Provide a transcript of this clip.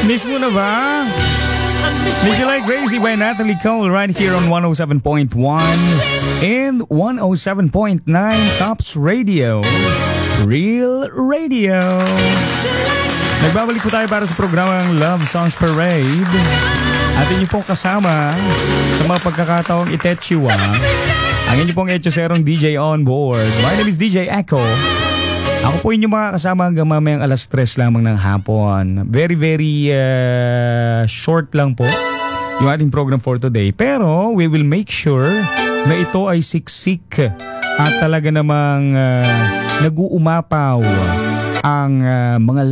Miss mo na ba? Miss You Like Crazy by Natalie Cole right here on 107.1 and 107.9 Tops Radio. Real Radio. Nagbabalik po tayo para sa programang Love Songs Parade. At inyo pong kasama sa mga pagkakataong itetsyuwa ang inyo pong etyoserong DJ on board. My name is DJ Echo. Ako po inyong mga kasama hanggang mamayang 3:00 lamang ng hapon. Very short lang po yung ating program for today. Pero we will make sure na ito ay siksik at talaga namang nag-uumapaw ang mga